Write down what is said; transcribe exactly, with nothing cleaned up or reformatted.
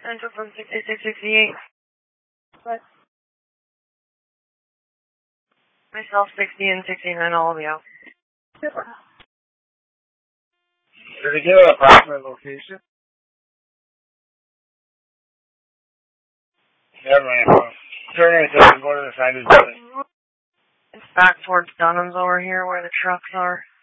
Enter from sixty-six sixty-eight. What? Myself, sixty and sixty-nine, all of you. Did you give an approximate location? Never mind. Turn right there and go to the side of the building. It's back towards Dunham's over here where the trucks are.